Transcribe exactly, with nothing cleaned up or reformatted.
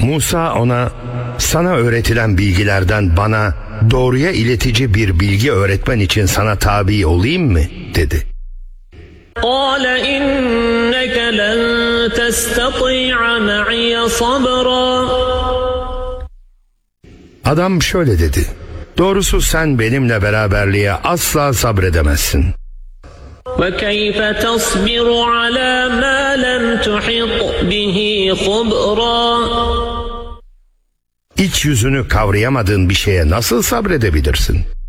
Musa ona, sana öğretilen bilgilerden bana doğruya iletici bir bilgi öğretmen için sana tabi olayım mı? dedi. قَالَ إِنَّكَ لَنْ تَسْتَطِيعَ مَعِيَ صَبْرًا. Adam şöyle dedi: doğrusu sen benimle beraberliğe asla sabredemezsin. وَكَيْفَ تَصْبِرُ عَلَى مَا لَمْ تُحِطْ بِهِ خُبْرًا. İç yüzünü kavrayamadığın bir şeye nasıl sabredebilirsin?